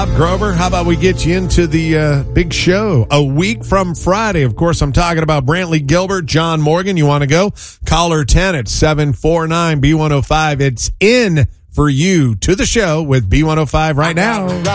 Grover, how about we get you into the big show a week from Friday? Of course, I'm talking about Brantley Gilbert, John Morgan. You want to go? Caller 10 at 749-B105. It's in for you to the show with B105 right now.